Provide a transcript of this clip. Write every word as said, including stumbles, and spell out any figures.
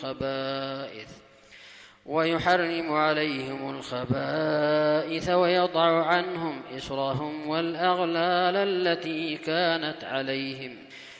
الخبائث ويحرم عليهم الخبائث ويضع عنهم إصرهم والأغلال التي كانت عليهم